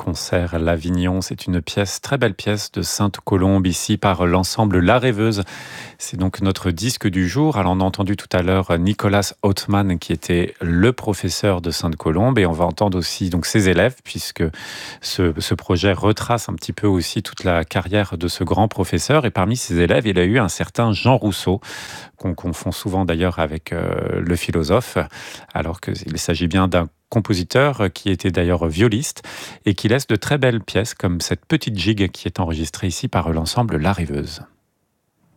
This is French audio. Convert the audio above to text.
concert l'Avignon. C'est une pièce, très belle pièce de Sainte-Colombe, ici par l'ensemble La Rêveuse. C'est donc notre disque du jour. Alors on a entendu tout à l'heure Nicolas Hautmann qui était le professeur de Sainte-Colombe, et on va entendre aussi donc ses élèves, puisque ce projet retrace un petit peu aussi toute la carrière de ce grand professeur. Et parmi ses élèves, il a eu un certain Jean Rousseau, qu'on confond souvent d'ailleurs avec le philosophe, alors qu'il s'agit bien d'un compositeur qui était d'ailleurs violiste et qui laisse de très belles pièces comme cette petite gigue qui est enregistrée ici par l'ensemble La Rêveuse.